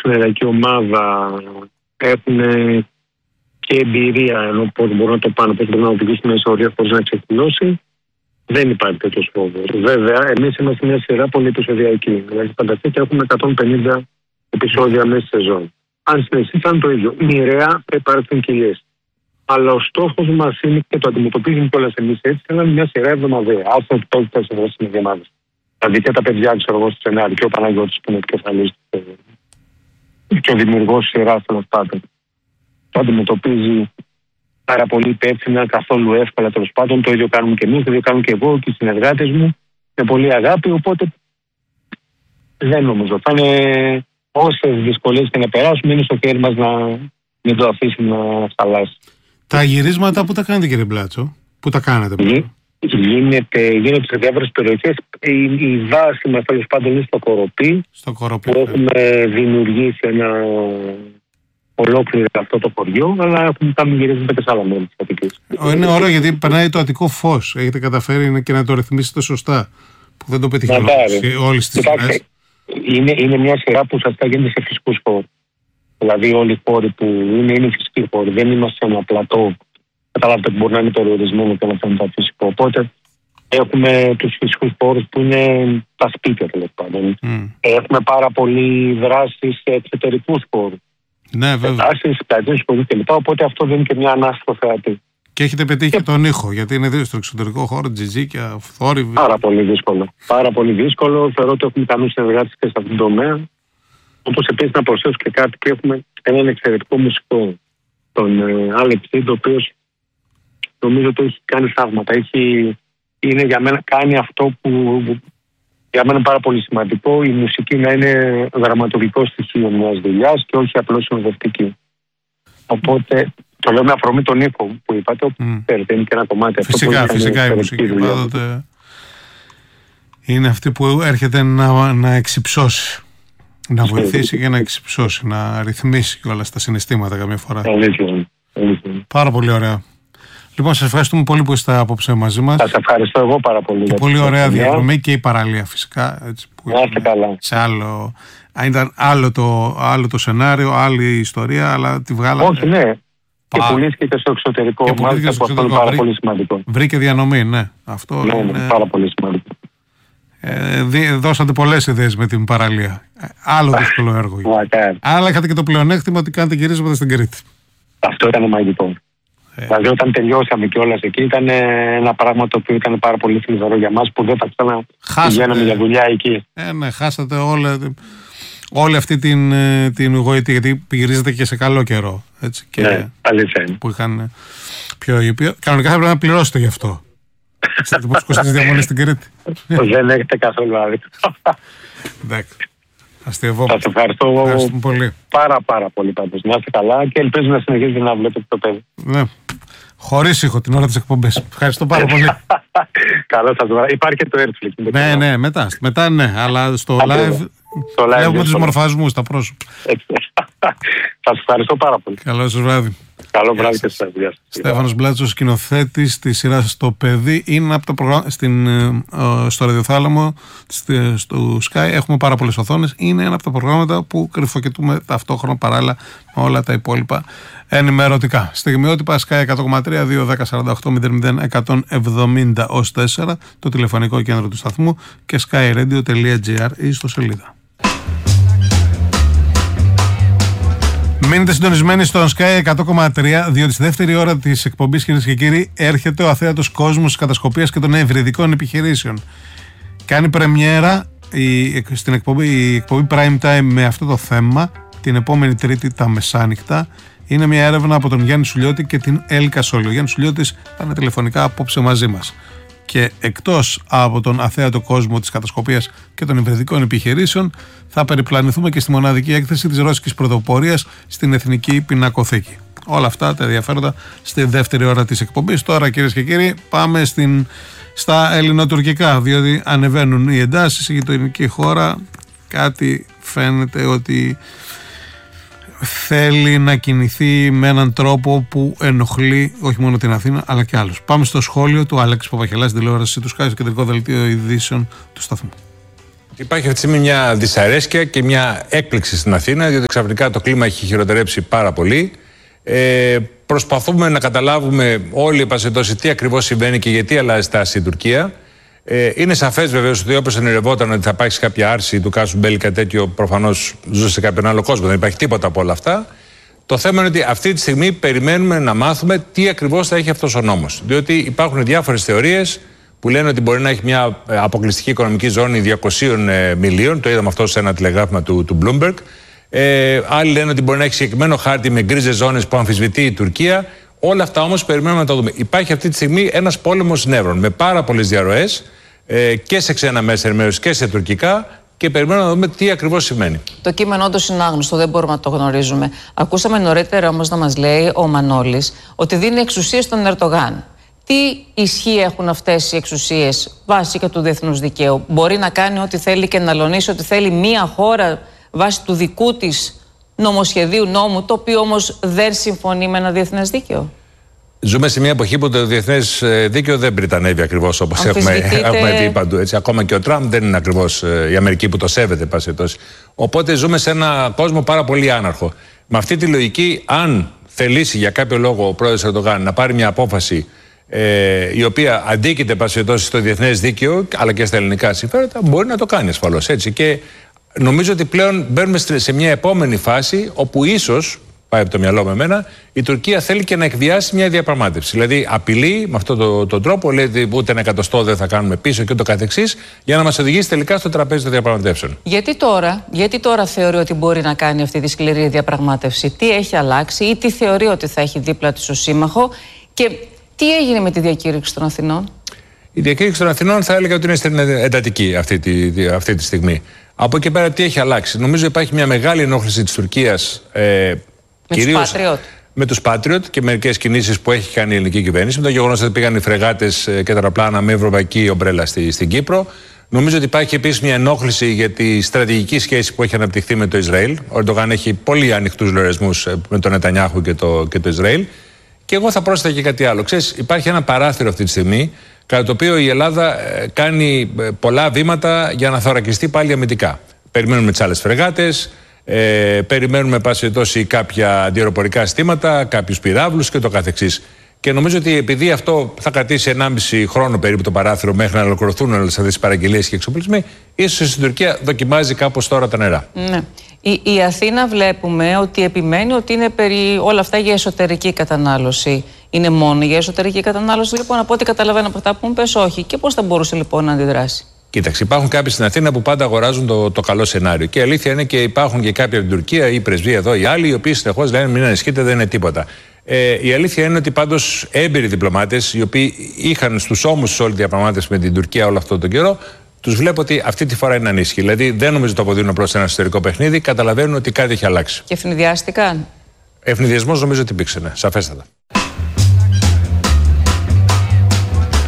στην ομάδα, έχουν και εμπειρία ενώ πώς μπορούν να το πάνε, πώς μπορούν να οδηγήσουν μια ιστορία χωρίς να ξεχυλώσει. Δεν υπάρχει τέτοιο φόβο. Βέβαια, εμείς είμαστε μια σειρά πολύ επεισοδιακή. Δηλαδή, φανταστείτε, έχουμε 150 επεισόδια μέσα στη σεζόν. Αν συνεχίσει, θα είναι το ίδιο. Μοιραία θα υπάρχουν κοιλιές. Αλλά ο στόχος μας είναι και το αντιμετωπίζουμε κιόλας εμείς έτσι, να είναι μια σειρά εβδομαδία. Άστα ότι το έχετε σε στην εβδομάδα. Δηλαδή και τα παιδιά, ξέρω εγώ, στο σενάριο, και ο Παναγιώτης που είναι επικεφαλής και ο δημιουργός σειράς τέλος πάντων. Το αντιμετωπίζει πάρα πολύ υπεύθυνα, καθόλου εύκολα τέλος πάντων. Το ίδιο κάνουμε και εμείς, το ίδιο κάνουμε και εγώ και οι συνεργάτες μου. Με πολύ αγάπη, οπότε δεν νομίζω. Θα είναι όσες δυσκολίες και να περάσουμε, είναι στο χέρι μας να μην το αφήσει να χαλάσει. Τα γυρίσματα που τα κάνετε, κύριε Μπλάτσο, που τα κάνετε? Γίνεται σε διάφορες περιοχές. Η βάση μας τέλος πάντων είναι στο Κοροπή, που έχουμε δημιουργήσει ένα ολόκληρο αυτό το χωριό, αλλά έχουμε κάνει γυρίσματα και σε άλλα μέρη της Αττικής. Είναι ωραίο γιατί περνάει το Αττικό φως. Έχετε καταφέρει και να το ρυθμίσετε σωστά, που δεν το πετύχαμε όλες τις φορές. Είναι μια σειρά που ουσιαστικά γίνεται σε φυσικούς χώρους. Δηλαδή όλοι οι χώροι που είναι φυσικοί χώροι. Δεν είμαστε σε ένα πλατό. Καταλάβετε που μπορεί να είναι περιορισμένο και να φαίνεται φυσικό. Οπότε έχουμε τους φυσικούς χώρους που είναι τα σπίτια τέλος πάντων. Έχουμε πάρα πολλή δράση σε εξωτερικούς χώρους. Ναι, βέβαια. Δράσεις, πλατείες, κλπ. Οπότε αυτό δίνει και μια ανάσα στο θεατή. Και έχετε πετύχει και τον ήχο, γιατί είναι στο εξωτερικό χώρο, τζιτζίκια, θόρυβοι. Πάρα πολύ δύσκολο. Πάρα πολύ δύσκολο. Θεωρώ ότι έχουμε ικανούς συνεργάτες και σε αυτόν τον τομέα. Όπως επίσης να προσθέσω και κάτι, και έχουμε έναν εξαιρετικό μουσικό, τον Άλεξ, ο οποίος νομίζω ότι έχει κάνει θαύματα. Είναι για μένα, κάνει αυτό που για μένα είναι πάρα πολύ σημαντικό, η μουσική να είναι δραματουργικό στοιχείο μιας δουλειάς και όχι απλώς συνοδευτική. Οπότε το λέω με αφορμή τον ήχο που είπατε, όπου θέλετε, είναι και ένα κομμάτι. Φυσικά η μουσική πάντοτε είναι αυτή που έρχεται να εξυψώσει. Να βοηθήσει και να εξυψώσει, να ρυθμίσει όλα τα συναισθήματα καμιά φορά. Πάρα πολύ ωραία. Λοιπόν, σας ευχαριστούμε πολύ που είστε απόψε μαζί μας. Σας ευχαριστώ εγώ πάρα πολύ. Και πολύ ωραία διαδρομή και η παραλία φυσικά. Έτσι, που είστε καλά. Σε άλλο, ήταν άλλο το σενάριο, άλλη η ιστορία, αλλά τη βγάλατε. Όχι, ναι. Και πουλήθηκε και στο εξωτερικό. Και μάλιστα που αυτό είναι πάρα πολύ σημαντικό. Βρήκε διανομή, ναι. Αυτό είναι πάρα πολύ σημαντικό. Δώσατε πολλές ιδέες με την παραλία. Άλλο δύσκολο έργο. Αλλά είχατε και το πλεονέκτημα ότι κάνετε γυρίσματα στην Κρήτη. Αυτό ήταν μαγικό. Δηλαδή όταν τελειώσαμε κιόλας εκεί ήταν ένα πράγμα το οποίο ήταν πάρα πολύ θλιβερό για μας, που δεν θα ξαναπηγαίναμε για δουλειά εκεί. Ναι, χάσατε όλη αυτή την γοητεία, γιατί γυρίζετε και σε καλό καιρό. Έτσι, και ναι, αλήθεια είναι. Που είχαν πιο ήπιο. Κανονικά θα πρέπει να πληρώσετε γι' αυτό. Ξέρετε πώς κοστίζει διαμονή στην Κρήτη? Δεν έχετε καθόλου άδικο. Εντάξει. Αστειευόμαστε. Σας ευχαριστώ πολύ. Πάρα πολύ πάντως. Να είστε καλά και ελπίζω να συνεχίσετε να βλέπετε το παιδί. Ναι. Χωρίς ήχο την ώρα της εκπομπής. Ευχαριστώ πάρα πολύ. Καλώς σας βράδυ. Υπάρχει και το Airflix. Ναι, μετά ναι, αλλά στο live βλέπουμε τους μορφασμούς, τα πρόσωπα. Σας ευχαριστώ πάρα πολύ. Καλό σας βράδυ. Καλό βράδυ και σας. Στέφανος Μπλάτσος, σκηνοθέτης της σειράς «Το παιδί», είναι από το πρόγραμμα στο ραδιοθάλαμο στο Sky. Έχουμε πάρα πολλές οθόνες. Είναι ένα από τα προγράμματα που κρυφοκοιτούμε ταυτόχρονα παράλληλα με όλα τα υπόλοιπα ενημερωτικά. Στιγμιότυπα Sky 100,3 2-10-48-00-170 ως 4, το τηλεφωνικό κέντρο του σταθμού, και skyradio.gr ή στο σελίδα. Μείνετε συντονισμένοι στον Sky 100,3, διότι στη δεύτερη ώρα της εκπομπής, κυρίες και κύριοι, έρχεται ο αθέατος κόσμος της κατασκοπίας και των ευρυδικών επιχειρήσεων. Κάνει πρεμιέρα η εκπομπή Prime Time με αυτό το θέμα την επόμενη Τρίτη τα μεσάνυχτα. Είναι μια έρευνα από τον Γιάννη Σουλιώτη και την Έλικα Σόλη. Ο Γιάννης Σουλιώτης θα είναι τηλεφωνικά απόψε μαζί μας. Και εκτός από τον αθέατο κόσμο της κατασκοπίας και των υβριδικών επιχειρήσεων, θα περιπλανηθούμε και στη μοναδική έκθεση της ρώσικης πρωτοπορίας στην Εθνική Πινακοθήκη. Όλα αυτά τα ενδιαφέροντα στη δεύτερη ώρα της εκπομπής. Τώρα, κυρίες και κύριοι, πάμε στα ελληνοτουρκικά, διότι ανεβαίνουν οι εντάσεις. Η γειτονική χώρα κάτι φαίνεται ότι θέλει να κινηθεί με έναν τρόπο που ενοχλεί όχι μόνο την Αθήνα αλλά και άλλους. Πάμε στο σχόλιο του Αλέξη Παπαχελά στην τηλεόραση του Sky, στο κεντρικό δελτίο ειδήσεων του σταθμού. Υπάρχει αυτή τη στιγμή μια δυσαρέσκεια και μια έκπληξη στην Αθήνα, διότι ξαφνικά το κλίμα έχει χειροτερέψει πάρα πολύ. Προσπαθούμε να καταλάβουμε όλοι τι ακριβώς συμβαίνει και γιατί αλλάζει στάση η Τουρκία. Είναι σαφές βεβαίως ότι όπως ονειρευόταν ότι θα υπάρξει κάποια άρση του Κάσου Μπέλη, κάτι τέτοιο, προφανώς ζούσε σε κάποιον άλλο κόσμο. Δεν υπάρχει τίποτα από όλα αυτά. Το θέμα είναι ότι αυτή τη στιγμή περιμένουμε να μάθουμε τι ακριβώς θα έχει αυτός ο νόμος. Διότι υπάρχουν διάφορες θεωρίες που λένε ότι μπορεί να έχει μια αποκλειστική οικονομική ζώνη 200 μιλίων. Το είδαμε αυτό σε ένα τηλεγράφημα του Bloomberg. Άλλοι λένε ότι μπορεί να έχει συγκεκριμένο χάρτη με γκρίζες ζώνες που αμφισβητεί η Τουρκία. Όλα αυτά όμως περιμένουμε να τα δούμε. Υπάρχει αυτή τη στιγμή ένας πόλεμος νεύρων με πάρα πολλές διαρροές και σε ξένα μέσα ενημέρωσης και σε τουρκικά. Και περιμένουμε να δούμε τι ακριβώς σημαίνει. Το κείμενο όντως είναι άγνωστο, δεν μπορούμε να το γνωρίζουμε. Ακούσαμε νωρίτερα όμως να μας λέει ο Μανώλης ότι δίνει εξουσίες στον Ερντογάν. Τι ισχύ έχουν αυτές οι εξουσίες βάσει και του διεθνούς δικαίου? Μπορεί να κάνει ό,τι θέλει και να λονίσει ό,τι θέλει μία χώρα βάσει του δικού της νομοσχεδίου νόμου, το οποίο όμως δεν συμφωνεί με ένα διεθνές δίκαιο? Ζούμε σε μια εποχή που το διεθνές δίκαιο δεν πριτανεύει ακριβώς όπως έχουμε δει παντού. Έτσι. Ακόμα και ο Τραμπ δεν είναι ακριβώς η Αμερική που το σέβεται, πασιτός. Οπότε ζούμε σε ένα κόσμο πάρα πολύ άναρχο. Με αυτή τη λογική, αν θελήσει για κάποιο λόγο ο πρόεδρος Ερντογάν να πάρει μια απόφαση η οποία αντίκειται πασιτός στο διεθνές δίκαιο αλλά και στα ελληνικά συμφέροντα, μπορεί να το κάνει ασφαλώς. Έτσι. Και νομίζω ότι πλέον μπαίνουμε σε μια επόμενη φάση όπου ίσως, πάει από το μυαλό με εμένα, η Τουρκία θέλει και να εκβιάσει μια διαπραγμάτευση. Δηλαδή απειλεί με αυτόν τον τρόπο, λέει ότι ούτε ένα εκατοστό δεν θα κάνουμε πίσω και ούτω καθεξής, για να μας οδηγήσει τελικά στο τραπέζι των διαπραγματεύσεων. Γιατί τώρα θεωρεί ότι μπορεί να κάνει αυτή τη σκληρή διαπραγμάτευση? Τι έχει αλλάξει ή τι θεωρεί ότι θα έχει δίπλα της ως σύμμαχο? Και τι έγινε με τη διακήρυξη των Αθηνών? Η διακήρυξη των Αθηνών θα έλεγα ότι είναι εντατική αυτή τη στιγμή. Από εκεί πέρα τι έχει αλλάξει? Νομίζω υπάρχει μια μεγάλη ενόχληση της Τουρκίας. Κυρίως με τους Patriot και μερικές κινήσεις που έχει κάνει η ελληνική κυβέρνηση, με το γεγονός ότι πήγαν οι φρεγάτες και τα αεροπλάνα με ευρωπαϊκή ομπρέλα στην Κύπρο. Νομίζω ότι υπάρχει επίσης μια ενόχληση για τη στρατηγική σχέση που έχει αναπτυχθεί με το Ισραήλ. Ο Ερντογάν έχει πολύ ανοιχτούς λογαριασμούς με τον Νετανιάχου και το Ισραήλ. Και εγώ θα πρόσθετα και κάτι άλλο. Ξέρεις, υπάρχει ένα παράθυρο αυτή τη στιγμή, κατά το οποίο η Ελλάδα κάνει πολλά βήματα για να θωρακιστεί πάλι αμυντικά. Περιμένουμε τις άλλες φρεγάτες. Περιμένουμε πάση περιπτώσει κάποια αντιεροπορικά συστήματα, κάποιους πυράβλους και το καθεξής. Και νομίζω ότι επειδή αυτό θα κρατήσει 1,5 χρόνο περίπου το παράθυρο μέχρι να ολοκληρωθούν όλες αυτές τις παραγγελίες και εξοπλισμοί, ίσως στην Τουρκία δοκιμάζει κάπως τώρα τα νερά. Ναι. Η Αθήνα βλέπουμε ότι επιμένει ότι είναι όλα αυτά για εσωτερική κατανάλωση. Είναι μόνο για εσωτερική κατανάλωση, λοιπόν, από ό,τι καταλαβαίνω από αυτά που μου πες, όχι. Και πώς θα μπορούσε λοιπόν να αντιδράσει? Κοίταξε, υπάρχουν κάποιοι στην Αθήνα που πάντα αγοράζουν το καλό σενάριο. Και η αλήθεια είναι και υπάρχουν και κάποιοι από την Τουρκία ή η πρεσβεία εδώ, οι άλλοι, οι οποίοι συνεχώς λένε μην ανησυχείτε, δεν είναι τίποτα. Η αλήθεια είναι ότι πάντως έμπειροι διπλωμάτες, οι οποίοι είχαν στους ώμους όλη τη διαπραγμάτευση με την Τουρκία όλο αυτόν τον καιρό, τους βλέπω ότι αυτή τη φορά είναι ανήσυχοι. Δηλαδή δεν νομίζω το αποδίδουν προς ένα εσωτερικό παιχνίδι, καταλαβαίνουν ότι κάτι έχει αλλάξει. Και ευνηδιάστηκαν? Ευνηδιασμός νομίζω ότι υπήρξε, ναι, σαφέστατα.